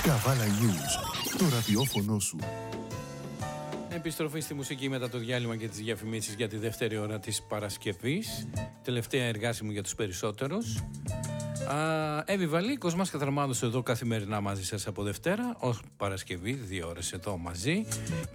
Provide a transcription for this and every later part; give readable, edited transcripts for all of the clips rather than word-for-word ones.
Καβάλα News, το ραδιόφωνο σου. Επιστροφή στη μουσική μετά το διάλειμμα και τις διαφημίσεις για τη δεύτερη ώρα της Παρασκευής. Τελευταία εργάσιμη για τους περισσότερους. Εύη Βαλίκος, μας Κατραμάδος εδώ καθημερινά μαζί σας από Δευτέρα ως Παρασκευή, 2 ώρες εδώ μαζί.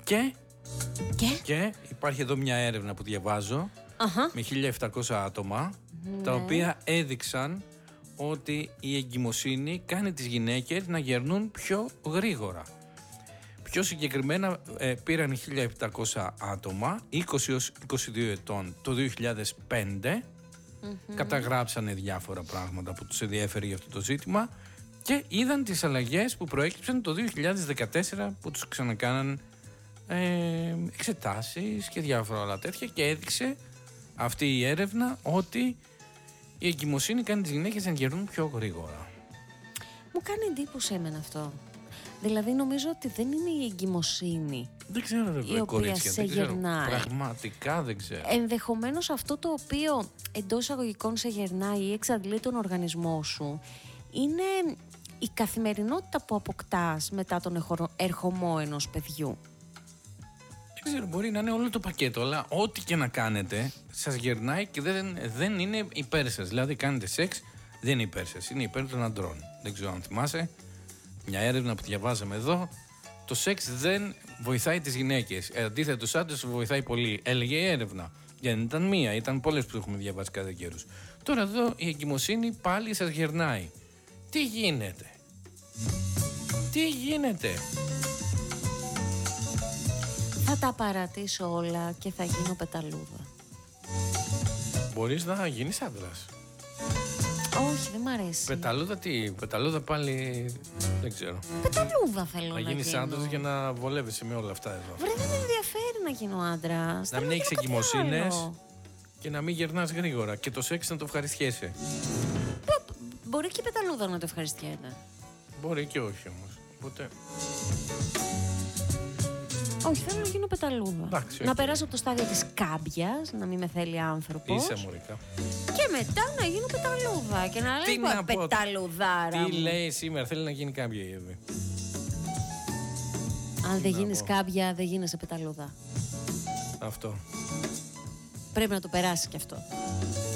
Και υπάρχει εδώ μια έρευνα που διαβάζω με 1.700 άτομα, τα οποία έδειξαν ότι η εγκυμοσύνη κάνει τις γυναίκες να γερνούν πιο γρήγορα. Πιο συγκεκριμένα πήραν 1.700 άτομα, 20 έως 22 ετών το 2005, καταγράψανε διάφορα πράγματα που τους ενδιαφέρει για αυτό το ζήτημα και είδαν τις αλλαγές που προέκυψαν το 2014 που τους ξανακάναν εξετάσεις και διάφορα άλλα τέτοια και έδειξε αυτή η έρευνα ότι η εγκυμοσύνη κάνει τις γυναίκες να γερνούν πιο γρήγορα. Μου κάνει εντύπωση εμένα αυτό. Δηλαδή νομίζω ότι δεν είναι η εγκυμοσύνη η οποία σε γερνάει. Πραγματικά δεν ξέρω. Ενδεχομένως αυτό το οποίο εντός εισαγωγικών σε γερνάει ή εξαντλεί τον οργανισμό σου είναι η καθημερινότητα που αποκτάς μετά τον ερχομό ενός παιδιού. Δεν ξέρω, μπορεί να είναι όλο το πακέτο, αλλά ό,τι και να κάνετε σας γερνάει και δεν είναι υπέρ σας. Δηλαδή κάνετε σεξ, δεν είναι υπέρ σας, είναι υπέρ των αντρών. Δεν ξέρω αν θυμάσαι, μια έρευνα που διαβάζαμε εδώ, το σεξ δεν βοηθάει τις γυναίκες. Αντίθετα, τους άντρες βοηθάει πολύ. Έλεγε η έρευνα. Γιατί δεν ήταν μία, ήταν πολλές που έχουμε διαβάσει κατά καιρούς. Τώρα εδώ η εγκυμοσύνη πάλι σας γερνάει. Τι γίνεται? Τι γίνεται? Θα τα παρατήσω όλα και θα γίνω πεταλούδα. Μπορείς να γίνεις άντρας. Όχι, δεν μ' αρέσει. Πεταλούδα τι? Πεταλούδα πάλι δεν ξέρω. Πεταλούδα θέλω να γίνεις άντρας για να βολεύεσαι με όλα αυτά εδώ. Βρε, δεν με ενδιαφέρει να γίνω άντρας. Να μην έχεις εγκυμοσύνες και να μην γερνάς γρήγορα και το σεξ να το ευχαριστιέσαι. Μπορεί και η πεταλούδα να το ευχαριστιέται. Μπορεί και όχι όμως. Οπότε... Όχι, θέλω να γίνω πεταλούδα. Εντάξει, να περάσω από το στάδιο της κάμπιας, να μην με θέλει άνθρωπος. Είσαι μωρικα. Και μετά να γίνω πεταλούδα. Και να λέω πεταλουδάρα. Τι λέει σήμερα, θέλει να γίνει κάμπια η Εύη. Αν δεν γίνεις κάμπια, δεν γίνεσαι πεταλούδα. Αυτό. Πρέπει να το περάσει κι αυτό.